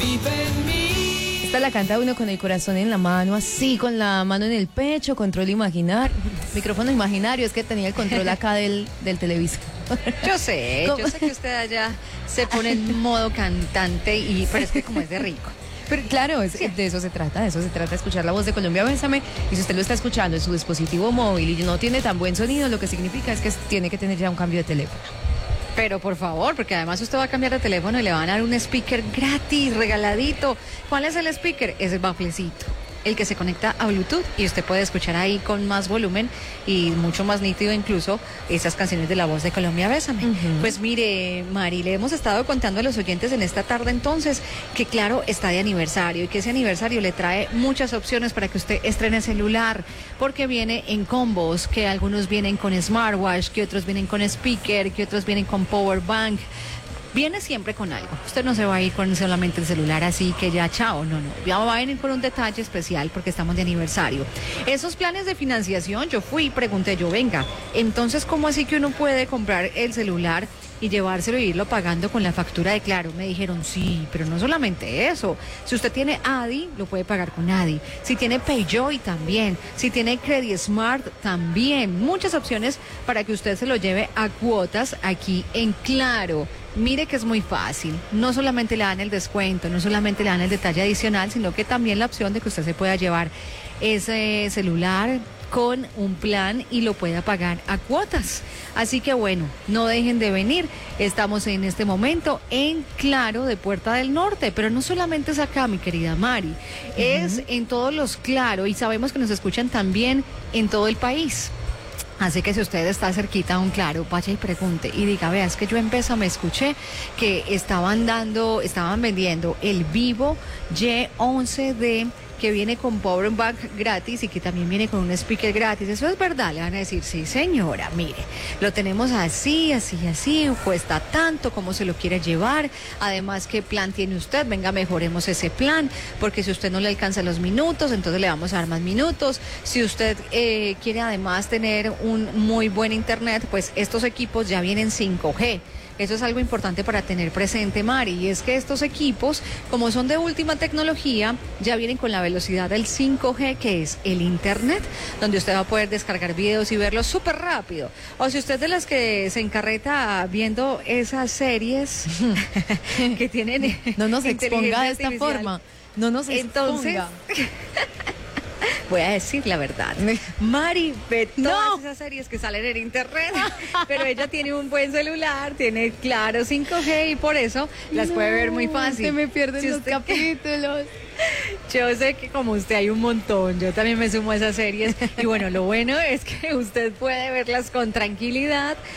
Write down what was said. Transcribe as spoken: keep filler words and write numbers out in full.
vive en mí. Esta la canta uno con el corazón en la mano, así, con la mano en el pecho, control imaginario, micrófono imaginario, es que tenía el control acá del, del televisor. Yo sé, ¿Cómo? yo sé que usted allá se pone en modo cantante, y pero es que como es de rico. Pero claro, es- Sí. de eso se trata, de eso se trata, escuchar la voz de Colombia Bésame. Y si usted lo está escuchando en su dispositivo móvil y no tiene tan buen sonido, lo que significa es que tiene que tener ya un cambio de teléfono. Pero por favor, porque además usted va a cambiar de teléfono y le van a dar un speaker gratis, regaladito. ¿Cuál es el speaker? Es el baflecito, el que se conecta a Bluetooth y usted puede escuchar ahí con más volumen y mucho más nítido incluso esas canciones de La Voz de Colombia Bésame. Ujú. Pues mire, Mari, le hemos estado contando a los oyentes en esta tarde entonces que claro, está de aniversario y que ese aniversario le trae muchas opciones para que usted estrene celular, porque viene en combos, que algunos vienen con smartwatch, que otros vienen con speaker, que otros vienen con power bank. Viene siempre con algo. Usted no se va a ir con solamente el celular así que ya chao, no, no. Ya va a venir con un detalle especial porque estamos de aniversario. Esos planes de financiación, yo fui y pregunté yo, venga, entonces ¿cómo así que uno puede comprar el celular y llevárselo e irlo pagando con la factura de Claro? Me dijeron, sí, pero no solamente eso. Si usted tiene Adi, lo puede pagar con Adi. Si tiene Payjoy, también. Si tiene Credit Smart, también. Muchas opciones para que usted se lo lleve a cuotas aquí en Claro. Mire que es muy fácil. No solamente le dan el descuento, no solamente le dan el detalle adicional, sino que también la opción de que usted se pueda llevar ese celular con un plan y lo pueda pagar a cuotas. Así que bueno, no dejen de venir. Estamos en este momento en Claro de Puerta del Norte, pero no solamente es acá, mi querida Mari, es en todos los Claro, y sabemos que nos escuchan también en todo el país. Así que si usted está cerquita a un Claro, vaya y pregunte y diga, vea, es que yo en Besa me escuché que estaban dando, estaban vendiendo el Vivo Y once D, que viene con Power Bank gratis y que también viene con un speaker gratis. Eso es verdad, le van a decir, sí señora, mire, lo tenemos así, así, así, cuesta tanto, cómo se lo quiere llevar, además qué plan tiene usted, venga, mejoremos ese plan, porque si usted no le alcanza los minutos, entonces le vamos a dar más minutos. Si usted eh, quiere además tener un muy buen internet, pues estos equipos ya vienen cinco G. Eso es algo importante para tener presente, Mari, y es que estos equipos, como son de última tecnología, ya vienen con la velocidad del cinco G, que es el Internet, donde usted va a poder descargar videos y verlos súper rápido. O si usted es de las que se encarreta viendo esas series que tienen No nos exponga de inteligencia esta artificial, forma. No nos entonces exponga. voy a decir la verdad. Mari ve todas No. esas series que salen en internet, pero ella tiene un buen celular, tiene Claro cinco G y por eso las puede ver muy fácil. Se me pierden Si los usted- capítulos. Yo sé que como usted hay un montón, yo también me sumo a esas series y bueno, lo bueno es que usted puede verlas con tranquilidad